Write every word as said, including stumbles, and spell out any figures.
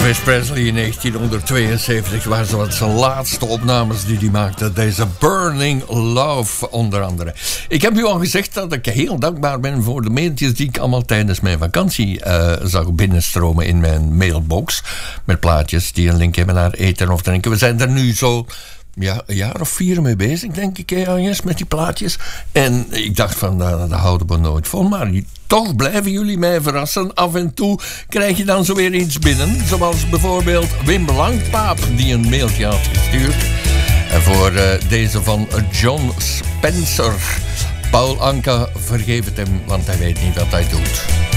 Elvis Presley in negentienhonderdtweeënzeventig waren zo wat zijn laatste opnames die hij maakte. Deze Burning Love onder andere. Ik heb u al gezegd dat ik heel dankbaar ben voor de mailtjes die ik allemaal tijdens mijn vakantie uh, zag binnenstromen in mijn mailbox. Met plaatjes die een link hebben naar eten of drinken. We zijn er nu zo... Ja, een jaar of vier mee bezig, denk ik, Agnes, met die plaatjes. En ik dacht van, dat, dat houden we nooit vol. Maar toch blijven jullie mij verrassen. Af en toe krijg je dan zo weer iets binnen. Zoals bijvoorbeeld Wim Langpaap, die een mailtje had gestuurd. En voor uh, deze van John Spencer. Paul Anka, vergeef het hem, want hij weet niet wat hij doet.